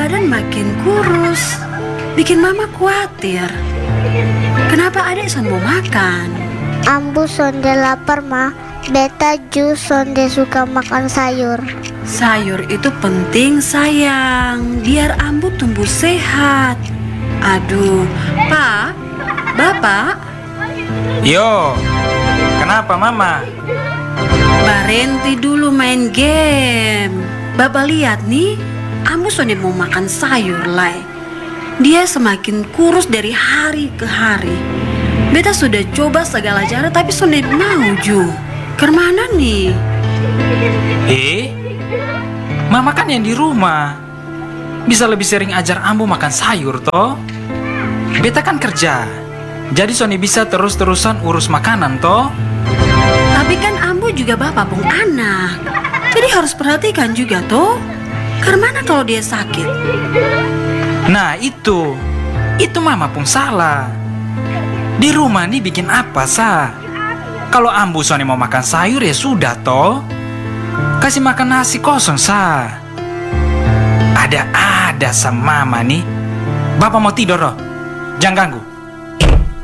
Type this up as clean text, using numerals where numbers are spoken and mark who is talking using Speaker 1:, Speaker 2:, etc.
Speaker 1: badan makin kurus. Bikin mama khawatir. Kenapa adik son mau makan?
Speaker 2: Ambu sonde lapar ma. Beta jus sonde suka makan sayur.
Speaker 1: Sayur itu penting sayang, biar ambu tumbuh sehat. Aduh, Pak, Bapak.
Speaker 3: Yo, kenapa mama?
Speaker 1: Berhenti dulu main game. Bapak lihat nih, ambu sonde mau makan sayur lai. Dia semakin kurus dari hari ke hari. Beta sudah coba segala cara tapi sonde mau ju. Kemana nih?
Speaker 3: Mama kan yang di rumah. Bisa lebih sering ajar ambu makan sayur toh. Beta kan kerja. Jadi Sony bisa terus-terusan urus makanan toh.
Speaker 1: Tapi kan ambu juga bapak pun anak. Jadi harus perhatikan juga toh. Kemana kalau dia sakit?
Speaker 3: Nah itu mama pun salah. Di rumah nih bikin apa sah? Kalau ambu Sony mau makan sayur ya sudah toh. Kasih makan nasi kosong sah. Ada sama mama nih. Bapak mau tidur loh. Jangan ganggu.